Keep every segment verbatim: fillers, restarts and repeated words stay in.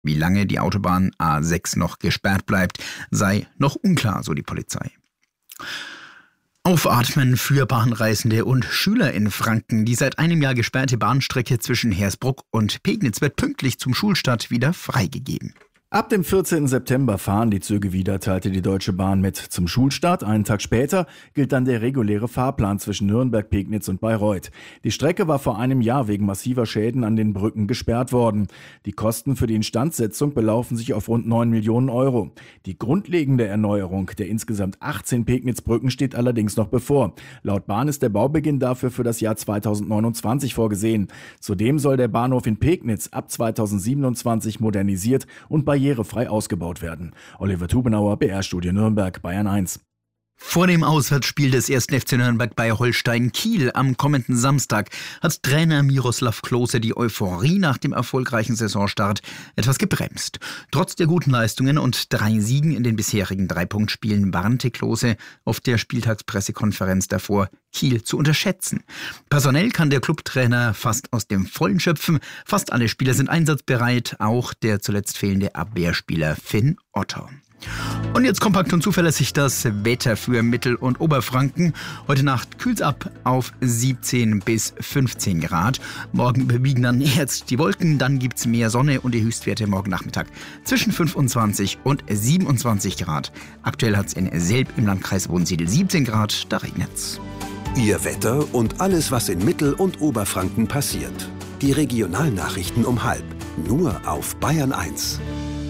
Wie lange die Autobahn A sechs noch gesperrt bleibt, sei noch unklar, so die Polizei. Aufatmen für Bahnreisende und Schüler in Franken. Die seit einem Jahr gesperrte Bahnstrecke zwischen Hersbruck und Pegnitz wird pünktlich zum Schulstart wieder freigegeben. Ab dem vierzehnten September fahren die Züge wieder, teilte die Deutsche Bahn mit. Zum Schulstart, einen Tag später, gilt dann der reguläre Fahrplan zwischen Nürnberg, Pegnitz und Bayreuth. Die Strecke war vor einem Jahr wegen massiver Schäden an den Brücken gesperrt worden. Die Kosten für die Instandsetzung belaufen sich auf rund neun Millionen Euro. Die grundlegende Erneuerung der insgesamt achtzehn Pegnitz-Brücken steht allerdings noch bevor. Laut Bahn ist der Baubeginn dafür für das Jahr zweitausendneunundzwanzig vorgesehen. Zudem soll der Bahnhof in Pegnitz ab zweitausendsiebenundzwanzig modernisiert und bei barrierefrei ausgebaut werden. Oliver Tubenauer, B R-Studio Nürnberg, Bayern eins. Vor dem Auswärtsspiel des ersten F C Nürnberg bei Holstein Kiel am kommenden Samstag hat Trainer Miroslav Klose die Euphorie nach dem erfolgreichen Saisonstart etwas gebremst. Trotz der guten Leistungen und drei Siegen in den bisherigen Drei-Punkt-Spielen warnte Klose auf der Spieltagspressekonferenz davor, Kiel zu unterschätzen. Personell kann der Clubtrainer fast aus dem Vollen schöpfen. Fast alle Spieler sind einsatzbereit, auch der zuletzt fehlende Abwehrspieler Finn Otter. Und jetzt kompakt und zuverlässig das Wetter für Mittel- und Oberfranken. Heute Nacht kühlt's ab auf siebzehn bis fünfzehn Grad. Morgen überwiegen dann jetzt die Wolken, dann gibt's mehr Sonne und die Höchstwerte morgen Nachmittag zwischen fünfundzwanzig und siebenundzwanzig Grad. Aktuell hat's in Selb im Landkreis Wunsiedel siebzehn Grad, da regnet's. Ihr Wetter und alles, was in Mittel- und Oberfranken passiert. Die Regionalnachrichten um halb. Nur auf Bayern eins.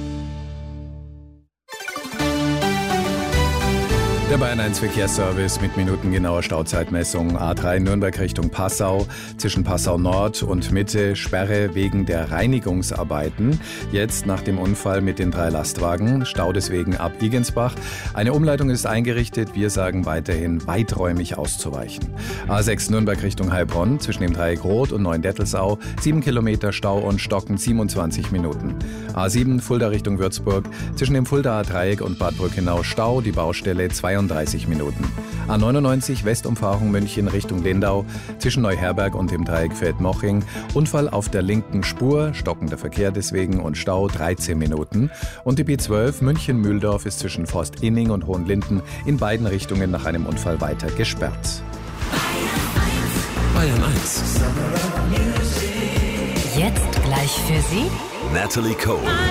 Der Bayern eins Verkehrsservice mit minutengenauer Stauzeitmessung. A drei Nürnberg Richtung Passau. Zwischen Passau Nord und Mitte Sperre wegen der Reinigungsarbeiten. Jetzt nach dem Unfall mit den drei Lastwagen. Stau deswegen ab Igensbach. Eine Umleitung ist eingerichtet. Wir sagen weiterhin weiträumig auszuweichen. A sechs Nürnberg Richtung Heilbronn. Zwischen dem Dreieck Rot und Neuendettelsau. sieben Kilometer Stau und Stocken siebenundzwanzig Minuten. A sieben Fulda Richtung Würzburg. Zwischen dem Fuldaer Dreieck und Bad Brückenau Stau. Die Baustelle zweiunddreißig Minuten. A neunundneunzig Westumfahrung München Richtung Lindau zwischen Neuherberg und dem Dreieck Feldmoching. Unfall auf der linken Spur, stockender Verkehr deswegen und Stau dreizehn Minuten. Und die B zwölf München-Mühldorf ist zwischen Forst-Inning und Hohenlinden in beiden Richtungen nach einem Unfall weiter gesperrt. Bayern eins. Jetzt gleich für Sie Natalie Cole.